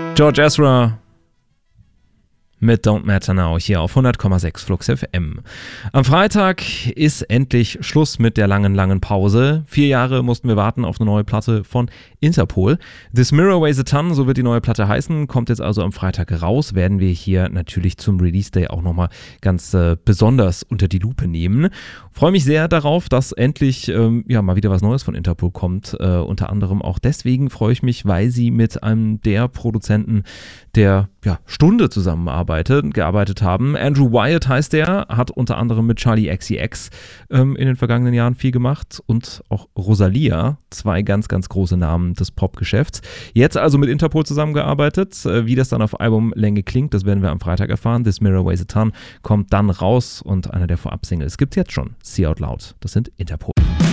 George Ezra mit Don't Matter Now hier auf 100,6 Flux FM. Am Freitag ist endlich Schluss mit der langen Pause. 4 Jahre mussten wir warten auf eine neue Platte von Interpol. This Mirror Weighs a Ton, so wird die neue Platte heißen, kommt jetzt also am Freitag raus. Werden wir hier natürlich zum Release Day auch nochmal ganz besonders unter die Lupe nehmen. Freue mich sehr darauf, dass endlich mal wieder was Neues von Interpol kommt. Unter anderem auch deswegen freue ich mich, weil sie mit einem der Produzenten der Stunde gearbeitet haben. Andrew Wyatt heißt der, hat unter anderem mit Charli XCX in den vergangenen Jahren viel gemacht und auch Rosalia, 2 ganz große Namen des Popgeschäfts. Jetzt also mit Interpol zusammengearbeitet. Wie das dann auf Albumlänge klingt, das werden wir am Freitag erfahren. This Mirror Weighs a Ton kommt dann raus und einer der Vorab-Singles gibt es jetzt schon. See Out Loud. Das sind Interpol.